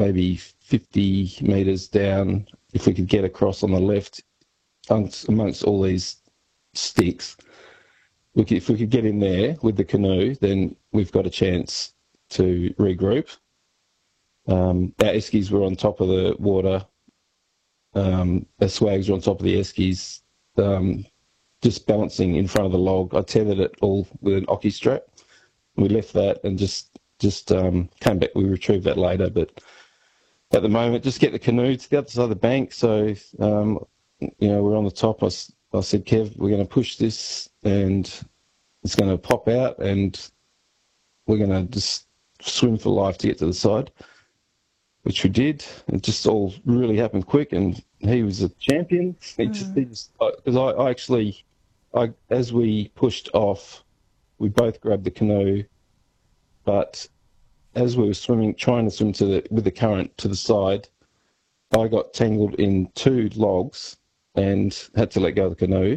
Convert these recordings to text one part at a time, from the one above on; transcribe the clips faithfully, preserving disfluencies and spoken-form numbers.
maybe fifty metres down, if we could get across on the left amongst, amongst all these sticks, we could, if we could get in there with the canoe, then we've got a chance to regroup. Um, our eskies were on top of the water. Um, our swags were on top of the eskies, um, just balancing in front of the log. I tethered it all with an ocky strap. We left that and just just um, came back. We retrieved that later, but at the moment, just get the canoe to the other side of the bank. So, um, you know, we're on the top. I, I said, Kev, we're going to push this and it's going to pop out and we're going to just swim for life to get to the side, which we did. It just all really happened quick, and he was a champion. He Mm. just, he just, because I, I actually, I as we pushed off, we both grabbed the canoe, but as we were swimming, trying to swim to the with the current to the side, I got tangled in two logs and had to let go of the canoe.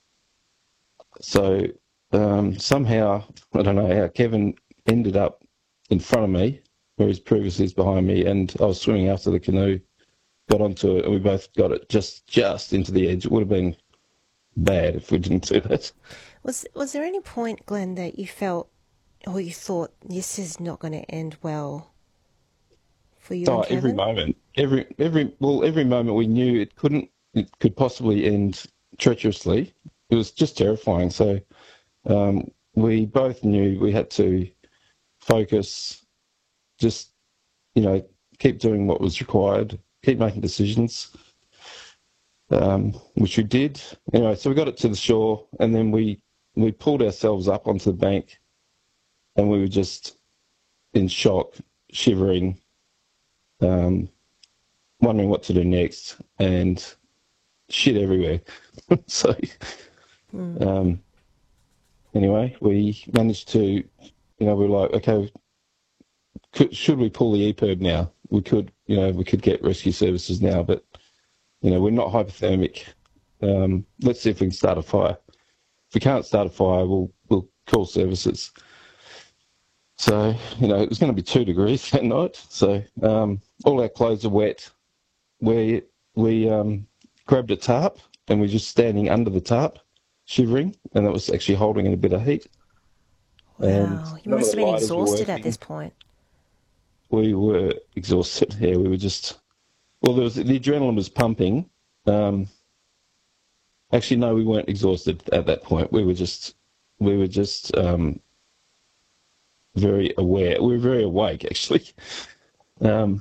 So um, somehow, I don't know how, Kevin ended up in front of me, whereas previously was behind me, and I was swimming after the canoe, got onto it, and we both got it just just into the edge. It would have been bad if we didn't do that. Was was there any point, Glenn, that you felt or you thought this is not going to end well for you Oh, and every Kevin? moment, every every well, every moment we knew it couldn't, it could possibly end treacherously. It was just terrifying. So um, we both knew we had to focus, just you know, keep doing what was required, keep making decisions, um, which we did. Anyway, so we got it to the shore, and then we we pulled ourselves up onto the bank, and we were just in shock, shivering, um, wondering what to do next, and shit everywhere. so Mm. um, anyway, we managed to, you know, we were like, okay, could, should we pull the E P I R B now? We could, you know, we could get rescue services now, but you know, we're not hypothermic. Um, let's see if we can start a fire. If we can't start a fire, we'll we'll call services. So, you know, it was going to be two degrees that night. So um, all our clothes are wet. We we um, grabbed a tarp and we're just standing under the tarp, shivering, and that was actually holding in a bit of heat. And Wow, you none of must the have been lighters were exhausted at this working. point. We were exhausted. Yeah, we were just, well, there was the adrenaline was pumping. Um, actually, no, we weren't exhausted at that point. We were just, we were just um, very aware. We were very awake, actually. Um,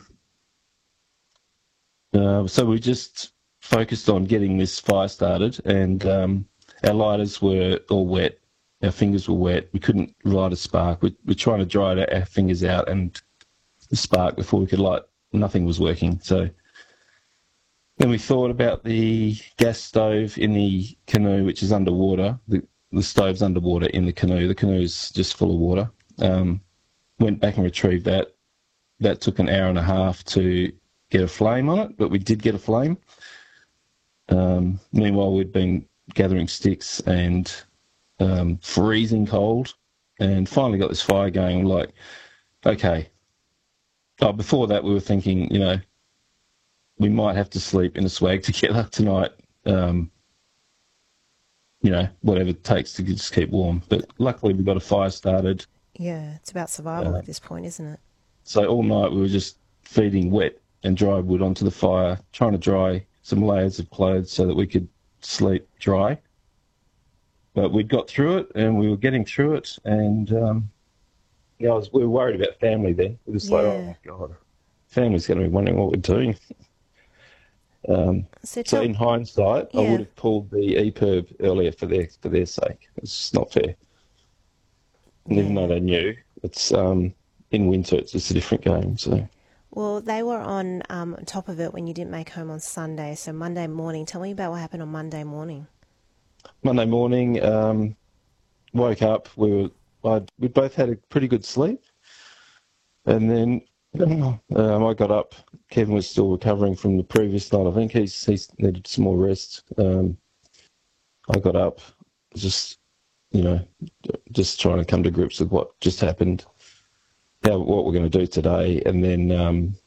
uh, so we just focused on getting this fire started, and um, our lighters were all wet. Our fingers were wet. We couldn't light a spark. We, we're trying to dry our fingers out and the spark before we could light. Nothing was working. So then we thought about the gas stove in the canoe, which is underwater. The, the stove's underwater in the canoe. The canoe's just full of water. Um, went back and retrieved that. That took an hour and a half to get a flame on it, but we did get a flame. Um, meanwhile, we'd been gathering sticks and um, freezing cold, and finally got this fire going. Like, okay. Oh, before that, we were thinking, you know, we might have to sleep in a swag together tonight. Um, you know, whatever it takes to just keep warm. But luckily, we got a fire started. Yeah, it's about survival Uh, at this point, isn't it? so all night we were just feeding wet and dry wood onto the fire, trying to dry some layers of clothes so that we could sleep dry. But we'd got through it, and we were getting through it, and um, yeah, I was, we were worried about family then. We were just like, oh Yeah. my god, family's going to be wondering what we're doing. Um, So so tell, in hindsight, I would yeah, have pulled the E P I R B earlier for their for their sake. It's just not fair. And even though yeah. they knew, it's um, in winter, it's just a different game. So Well, they were on um, top of it when you didn't make home on Sunday. So Monday morning, tell me about what happened on Monday morning. Monday morning, um, woke up. We were I'd, we both had a pretty good sleep, and then um, I got up. Kevin was still recovering from the previous night. I think he's he's needed some more rest. Um, I got up, just you know, just trying to come to grips with what just happened, how what we're going to do today, and then um,